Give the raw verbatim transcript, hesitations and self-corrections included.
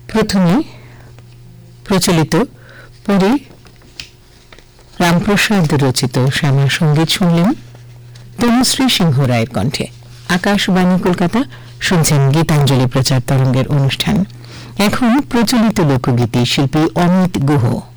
প্রথমে প্রচলিত পুরী রামপ্রসাদ রচিত শ্যামা সঙ্গীত শুনলেন তনুশ্রী সিংহ রায়ের কণ্ঠে। আকাশবাণী কলকাতা, শুনছেন গীতাঞ্জলি প্রচার তরঙ্গের অনুষ্ঠান। এখন প্রচলিত লোকগীতি শিল্পী অমিত গুহ।